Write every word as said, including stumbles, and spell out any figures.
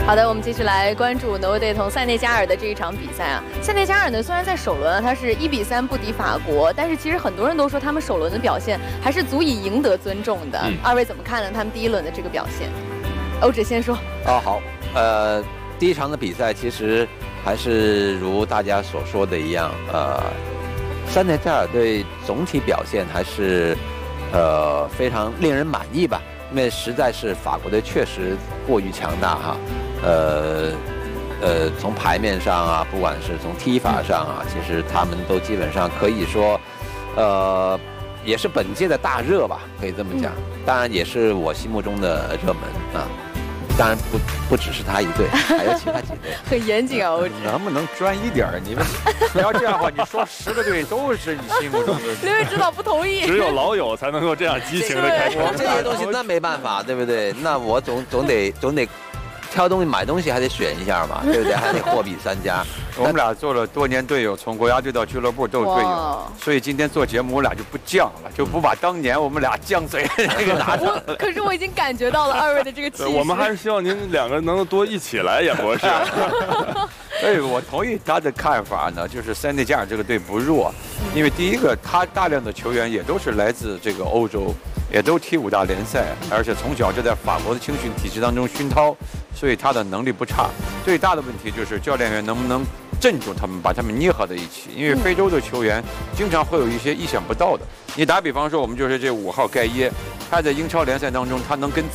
好的，我们继续来关注挪威队同塞内加尔的这一场比赛啊。塞内加尔呢，虽然在首轮啊，它是一比三不敌法国，但是其实很多人都说他们首轮的表现还是足以赢得尊重的。嗯、二位怎么看呢？他们第一轮的这个表现？欧指先说。 哦，好，呃，第一场的比赛其实还是如大家所说的一样，呃，塞内加尔队总体表现还是呃非常令人满意吧。因为实在是法国队确实过于强大哈，呃呃，从牌面上啊，不管是从踢法上啊，其实他们都基本上可以说，呃，也是本届的大热吧，可以这么讲。当然也是我心目中的热门啊。当然不不只是他一队，还有其他几队。 很严谨啊，我能不能专一点？你们不要这样的话，你说十个队都是你心目中的。 刘伟指导不同意。 只有老友才能够这样激情的开始。 我这些东西那没办法，对不对？那我总总得总得挑东西买东西还得选一下嘛，对不对？还得货比三家。 我们俩做了多年队友，从国家队到俱乐部都是队友，所以今天做节目我俩就不犟了，就不把当年我们俩犟嘴那个拿上。 可是我已经感觉到了二位的这个气势。 我们还是希望您两个能够多一起来演博士。 所以我同意他的看法呢，就是塞内加尔这个队不弱，因为第一个他大量的球员也都是来自这个欧洲，也都踢五大联赛，而且从小就在法国的青训体制当中熏陶，所以他的能力不差。最大的问题就是教练员能不能镇住他们，把他们捏合在一起。因为非洲的球员经常会有一些意想不到的。你打比方说，我们就是这五号盖耶，他在英超联赛当中，他能跟